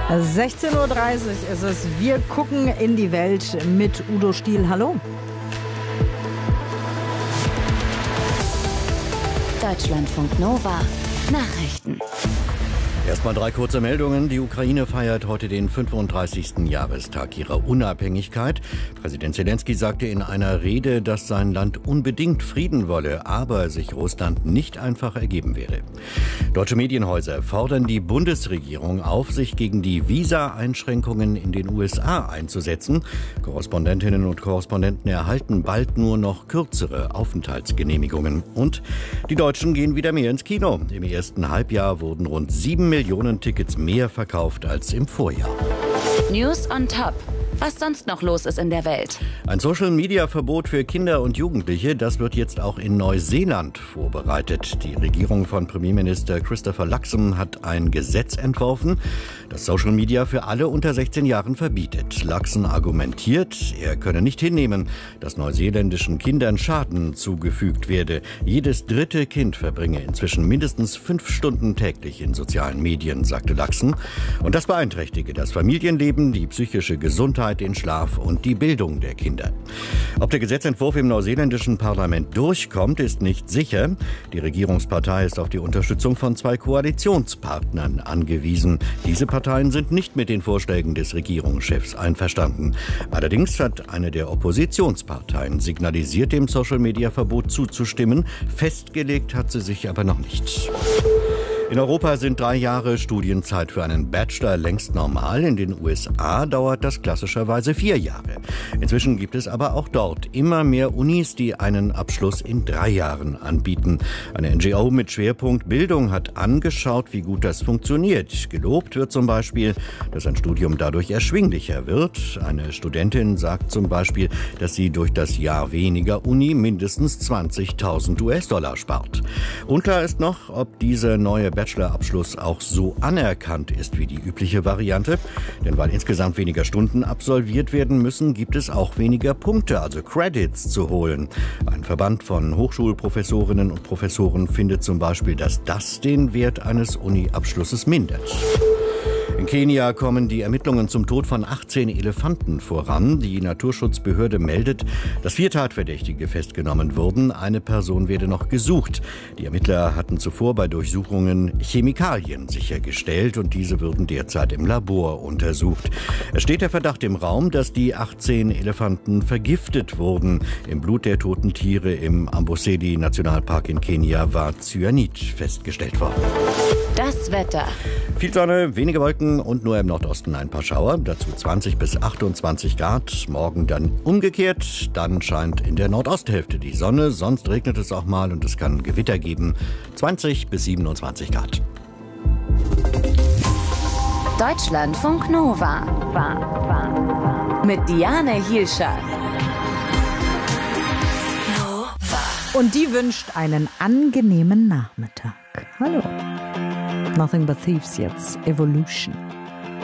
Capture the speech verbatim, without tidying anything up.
sechzehn Uhr dreißig ist es. Wir gucken in die Welt mit Udo Stiel. Hallo. Deutschlandfunk Nova Nachrichten. Erstmal drei kurze Meldungen. Die Ukraine feiert heute den fünfunddreißigsten Jahrestag ihrer Unabhängigkeit. Präsident Zelensky sagte in einer Rede, dass sein Land unbedingt Frieden wolle, aber sich Russland nicht einfach ergeben werde. Deutsche Medienhäuser fordern die Bundesregierung auf, sich gegen die Visa-Einschränkungen in den U S A einzusetzen. Korrespondentinnen und Korrespondenten erhalten bald nur noch kürzere Aufenthaltsgenehmigungen. Und die Deutschen gehen wieder mehr ins Kino. Im ersten Halbjahr wurden rund sieben Millionen Tickets mehr verkauft als im Vorjahr. News on Top. Was sonst noch los ist in der Welt. Ein Social-Media-Verbot für Kinder und Jugendliche, das wird jetzt auch in Neuseeland vorbereitet. Die Regierung von Premierminister Christopher Luxon hat ein Gesetz entworfen, das Social Media für alle unter sechzehn Jahren verbietet. Luxon argumentiert, er könne nicht hinnehmen, dass neuseeländischen Kindern Schaden zugefügt werde. Jedes dritte Kind verbringe inzwischen mindestens fünf Stunden täglich in sozialen Medien, sagte Luxon. Und das beeinträchtige das Familienleben, die psychische Gesundheit, den Schlaf und die Bildung der Kinder. Ob der Gesetzentwurf im neuseeländischen Parlament durchkommt, ist nicht sicher. Die Regierungspartei ist auf die Unterstützung von zwei Koalitionspartnern angewiesen. Diese Parteien sind nicht mit den Vorschlägen des Regierungschefs einverstanden. Allerdings hat eine der Oppositionsparteien signalisiert, dem Social-Media-Verbot zuzustimmen. Festgelegt hat sie sich aber noch nicht. In Europa sind drei Jahre Studienzeit für einen Bachelor längst normal. In den U S A dauert das klassischerweise vier Jahre. Inzwischen gibt es aber auch dort immer mehr Unis, die einen Abschluss in drei Jahren anbieten. Eine N G O mit Schwerpunkt Bildung hat angeschaut, wie gut das funktioniert. Gelobt wird zum Beispiel, dass ein Studium dadurch erschwinglicher wird. Eine Studentin sagt zum Beispiel, dass sie durch das Jahr weniger Uni mindestens zwanzigtausend U S-Dollar spart. Unklar ist noch, ob diese neue Bachelorabschluss auch so anerkannt ist wie die übliche Variante. Denn weil insgesamt weniger Stunden absolviert werden müssen, gibt es auch weniger Punkte, also Credits, zu holen. Ein Verband von Hochschulprofessorinnen und Professoren findet zum Beispiel, dass das den Wert eines Uni-Abschlusses mindert. In Kenia kommen die Ermittlungen zum Tod von achtzehn Elefanten voran. Die Naturschutzbehörde meldet, dass vier Tatverdächtige festgenommen wurden. Eine Person werde noch gesucht. Die Ermittler hatten zuvor bei Durchsuchungen Chemikalien sichergestellt und diese würden derzeit im Labor untersucht. Es steht der Verdacht im Raum, dass die achtzehn Elefanten vergiftet wurden. Im Blut der toten Tiere im Amboseli-Nationalpark in Kenia war Cyanid festgestellt worden. Das Wetter. Viel Sonne, wenige Wolken und nur im Nordosten ein paar Schauer. Dazu zwanzig bis achtundzwanzig Grad. Morgen dann umgekehrt. Dann scheint in der Nordosthälfte die Sonne. Sonst regnet es auch mal und es kann Gewitter geben. zwanzig bis siebenundzwanzig Grad. Deutschlandfunk Nova. Mit Diane Hielscher. Und die wünscht einen angenehmen Nachmittag. Hallo. Nothing but Thieves jetzt. Evolution.